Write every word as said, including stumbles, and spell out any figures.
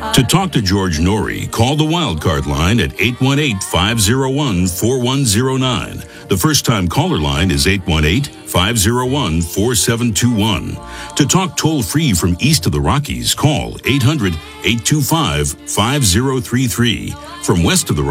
To talk to George Norrie, call the Wildcard line at eight one eight, five oh one, four one oh nine. The first-time caller line is eight one eight, five oh one, four seven two one. To talk toll-free from east of the Rockies, call eight hundred, eight two five, five oh three three. From west of the